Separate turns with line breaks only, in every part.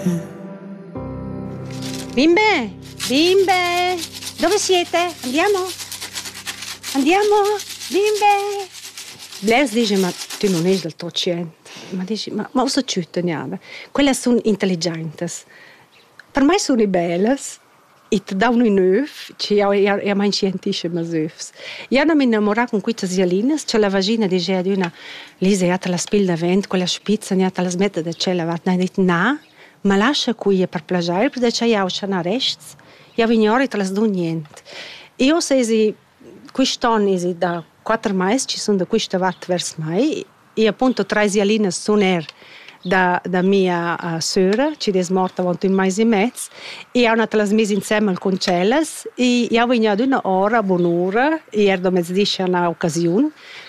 Bimbe, bimbe, dove siete? Andiamo? Bimbe. Blair dice, ma tu non sei del tutto cento. Ma dice, ma cosa ci teniamo? Quelle sono intelligenti. Per me sono belle. E ti danno in œuf, che io mai scientisce ma œufs. Io non mi innamoravo con queste zialine, c'è la vagina dice ad una, Lisa, ha la spilla da vento, quella spizza, ha la smetta da cella, ha detto, no, ma lascia qui per piacere, perché io ho una resta, io vengo te las do niente. Io se quest'anno da 4 mesi, ci sono da questa parte verso mai, e appunto 3 zialine sono da mia sora, ci è morta avanti un mese e mezzo, e ho trasmesso insieme con Celes, e io vengo ad una ora, buon'ora, e ero da mezzodì una occasione,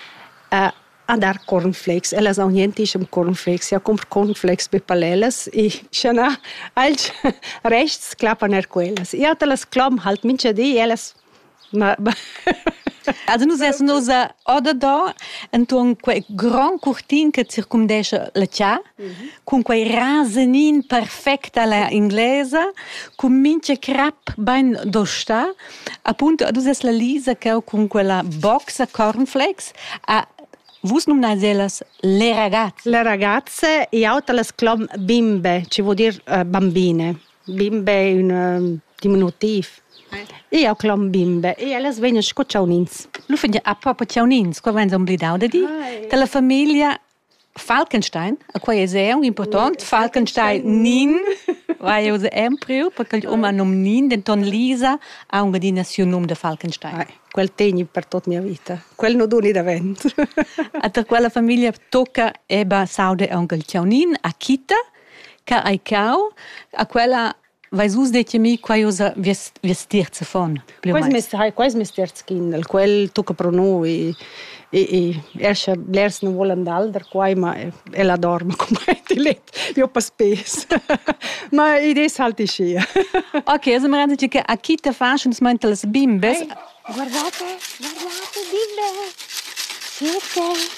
a dar cornflakes. Elas auch niente im cornflakes. Ja, compro cornflakes per palelas e shana als rechts klappen quelles. Ja, telas klom halt minche di elas ma
Also nus es nosa oda da enton quei gran curtin che circumdesce la cia, con quei rasenin perfect alla inglesa, con minche crap ben dosta, appunto adus es la Lisa che con quella box cornflakes a Vus non naselas le ragazze?
Le ragazze e auto le sclom bimbe, ci vuol dire bambine. Bimbe è un diminutivo. E io clom bimbe e elles vengono scocciaunins.
Lu finge a proprio ciaunins, qua vengono oblidau da di. Della famiglia Falkenstein, a quei è un importante, Falkenstein nin, vai io emprio, perché il nom nin, denton Lisa ha un gadina sul nome de Falkenstein.
Quel tegni per tutta mia vita, quel non doni da vento.
A quella famiglia tocca eba saude anche il ciaunin, a Kita, che ai cau, a quella vai sus detto mi qua usa vestirsi fon.
Quais mestirsi kindel, quel tocca pro noi e esce l'ers non vuole andare qua ma e la dorme come ti let. Io pas spes. Ma idee salti scia.
Ok, also mi rende che a Kita fashion smente le bimbes.
Hey, guardate bimbe. Siete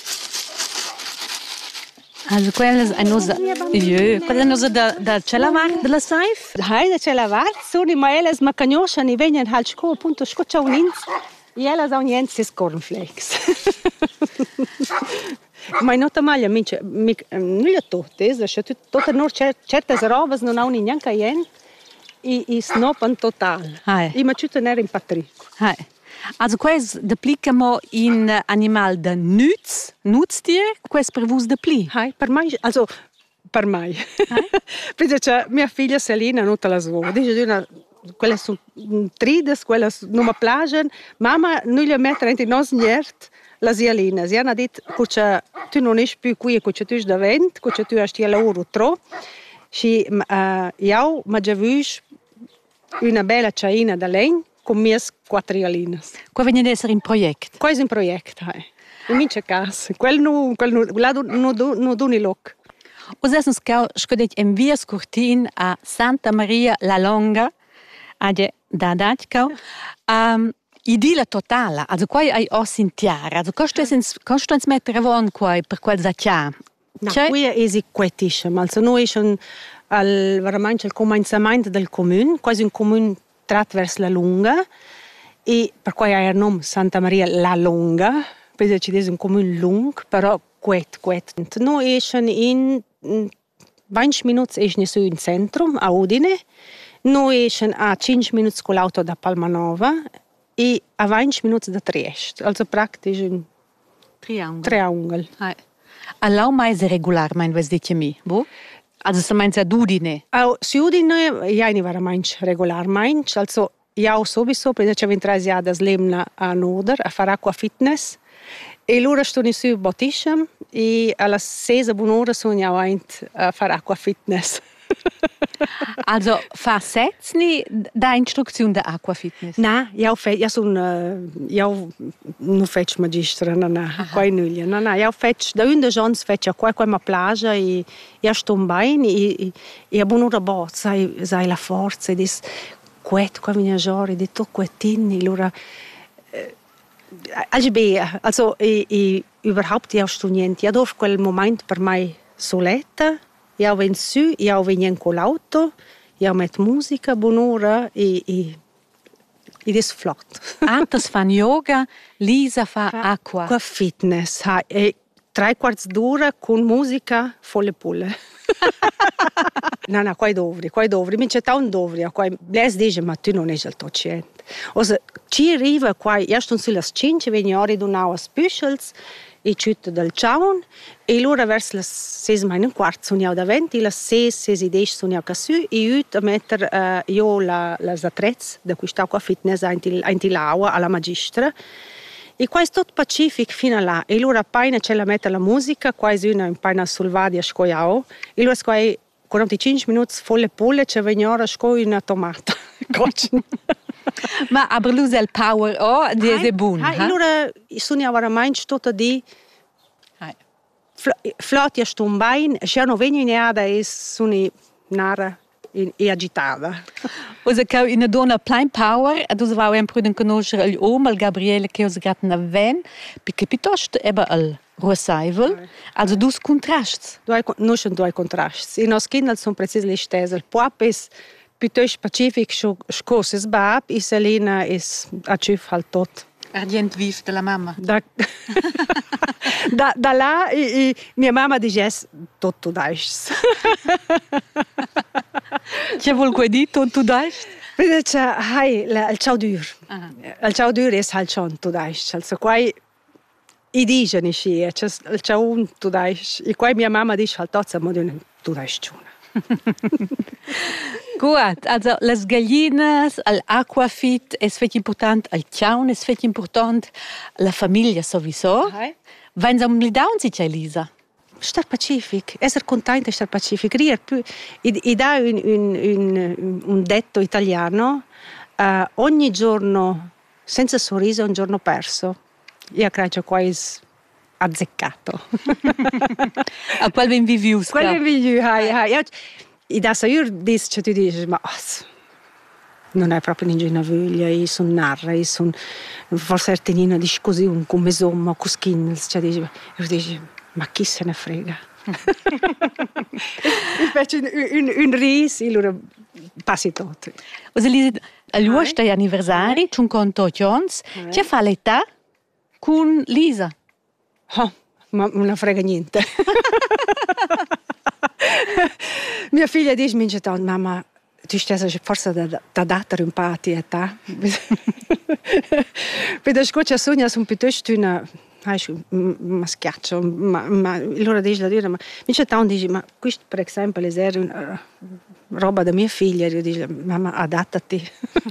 Also quella è nosa, quella è nosa da celavart della saif.
Hai da celavart, sono ma elas ma cagnoscia ni vengono al sco appunto scocciaunins. E elas au niente cornflakes. Ma nota maglia mince non le tutte, tutte nur certe robes non ha neanche niente. E snoppen total. E ma ci tenere in patrico.
Also quais deplicamo in animal da Nutztier, quais per vus depli?
Per mai. Perché mia figlia Selina non te la so. Dice quelle sono trides, quelle non mi piacciono. Mamma, noi le mettere in nos niert la zialina. Si hanno detto che tu non sei più qui, che tu sei davanti, che tu hai lavoro troppo. Io mi già visto una bella ciaina da legno con mie 4 zialinas.
Qua viene ad essere un progetto?
Qua è un progetto, in mince casa. Quel non doni loc.
Us esens cau scodet en vias curtin a Santa Maria la Longa, ade da cau. Idilla totala, also qua ai ossintiara, also costo ens mettere avon qua per quel zacia.
No, qui è quetissimo, also noi sono veramente al cominciamento del comune, quasi un comune trat verso la Lunga, e per cui ha il nome Santa Maria la Longa, perché ci è un comune lungo, però quet. Noi siamo in 20 minuti su in centro, a Udine, noi siamo a 5 minuti con l'auto da Palmanova e a 20 minuti da Trieste, also praktisch un triangolo.
Allau mais regolarmente, was dice mi, bo? Also se meinst ad Udine?
Su Udine, ja nicht veramente regolarmente, also ja sowieso, perché ci avevamo 3 anni slemna a Noder a fare acqua fitness e loro stanno su Botischem e alla 6 buon'ora sono a fare acqua fitness.
Also fa sezni da istruzione da acqua fitness?
No, io non faccio magistra, no, qua in Ulia. No, io faccio, da 11 anni faccio qua a plage e io sto bene e a buon'ora bot, sai la forza, e qua viene a giorni, di tutto quettini, allora also überhaupt io sto niente, io do quel momento per me soletta Io vengo su, io vengo con l'auto, io metto musica, buon'ora e es flott.
Antes fan yoga, Lisa fa acqua.
Qua fitness, e 3/4 d'ora con musica folle pulle. No, qua è dovri. Mi c'è un dovri, qua les dice, ma tu non sei al tocciente. Osa, ci arriva qua, io sto sulle 5, vengo ora donau a Spüschels, e ciutto del Ciaun, e l'ora verso le 6:15 sono io davanti, le 6:10 sono io casù, e io a mettere io les attrezzi da cui sto qua fitness in l'aua alla magistra. E qua è tutto pacifico fino a là. E allora appena c'è la mette la musica, qua è una appena sul vadi a scoiao. E allora qua è 45 minuti folle pulle, c'è venire a scoi una tomata.
Ma aber lu il power di è buon.
Allora sono veramente tutto di flotti a stombain, se non vengono in ada e sono nara e agitata.
Osa che una donna plain power, e dus vau pruden conoscere il uomo, il Gabriele che os gat na ven, perché piuttosto eba il Rossaivel, also dus contrasts.
Non sono due contrasti. I nostri kinder sono precisamente stessi. Il pap è piuttosto pacifico, scosso es bab, e Selena è a ciuf al tot.
Ardient viv della mamma.
Da là, mia mamma dice tutto daist.
Che vuol quei di tutto daist?
Perché c'è il ciao dur. Il ciao dur è il ciao tutto daist. Also qua i dicono c'è il ciao tutto daist. E qua mia mamma dice al tot siamo di un tutto daist.
Gut, also les gallinas, l'aquafit è fett important, il ciaun è fett important, la famiglia sowieso. Wenn sie am Lidaun sich, Elisa?
Star pacific, essere contenta di star pacific. E da un detto italiano, ogni giorno senza sorriso è un giorno perso. Io credo qua è azzeccato.
A quel ben vivius.
Quel ben vivius, e da io dice, tu dici, ma non è proprio ninguna voglia, io sono narra, io sono forse tenina di così come somma, con skins, cioè io dico, ma chi se ne frega? Invece un riso, e allora passi tutto.
Osa Lisa, al vostro anniversario, 58 anni, che fa l'età con Lisa?
Oh, ma non frega niente. Mia figlia dice, mamma, tu stai forse da data un po' a età. Per scuola sogna sono piuttosto una schiaccio, ma allora dice la dire, ma mi c'è tanto dice, ma questo per esempio è una roba da mia figlia, io dico, mamma, adattati.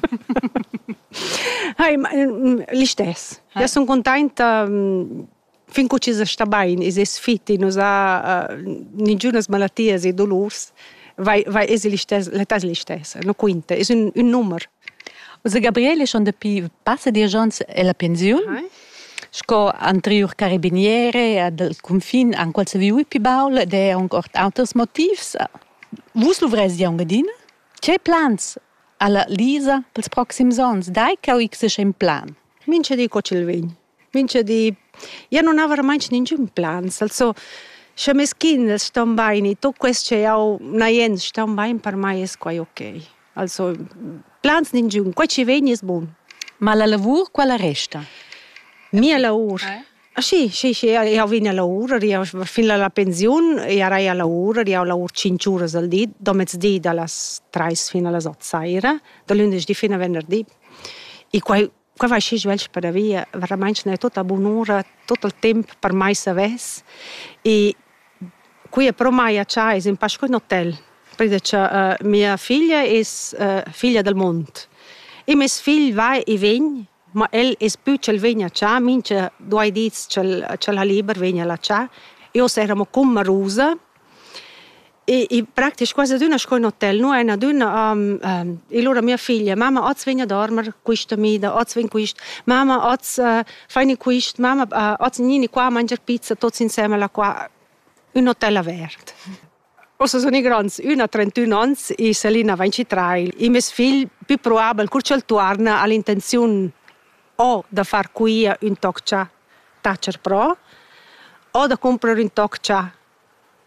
Ma li stesso. Io sono contenta finché ci sta bene, e se sfitti, non ha nessuna malattia e dolori, vai l'età è la stessa, non conta, è un numero.
Osa Gabriele schon depi passa 10 anni alla pensione. Sco anterior carabiniere del confin an qualse viu pi baul de ancora alters motivs. Vus lo vres di ungadina? C'è plans alla Lisa pels proxims ans? Dai che x c'è in plan.
Mince di co c'il vegn. Mince di io non avevo mai nessun plans. Also se mes kinder stan bene, to questo c'è au na jens stan bene per mai es quai ok. Also plans nessun, qua ci vegn es buon.
Ma la lavur quella resta?
Mia lavoro. Sì, io vengo a lavoro, io fino alla pensione, io ero a lavoro 5 ore al dì, da mezzodì dalle 3 fino alle 8 sera, da lunedì fino a venerdì. E qua vai si sveglia per via, veramente è tutta buon'ora, tutto il tempo per mai sapere. E qui è pro mai a c'è, è in Pasqua in hotel, perché mia figlia è figlia del mondo. E mio figlio va e viene, ma el es più c'è vegna c'ha, mince 2 diz c'è la liber vegna la c'ha. Io eravamo con Marusa e praktisch quasi d'una sco in hotel, no è una d'una e allora mia figlia, mamma oggi vegna dormir questa mida, oggi vegna quist, mamma oggi fai quist, mamma oggi nini qua a mangiare pizza tutti insieme là qua, un hotel aperto. Ossa sono i grandi, una 31 anni e Selina 23. E mio figlio più probabile che torna all'intenzione o da far qui un toccia Thatcher Pro o da comprare un toccia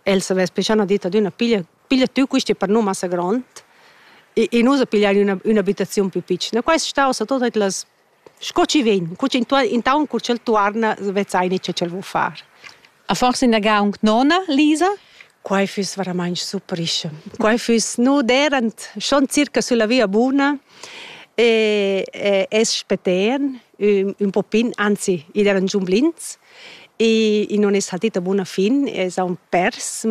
Elsa aveva speciale detto ad una piglia tu questo per non massa grande e noi pigliamo un'abitazione più piccola. Questo sta a tutte le scocci ven, intanto curce il tuarna vezzai che ce lo fare.
A forse in aga un nonna, Lisa?
Quai fus veramente super isce. Quai fus no derant schon circa sulla via buona e es spetern un popin, anzi, id eran giumblins e non es hatita buona fin, es un pers,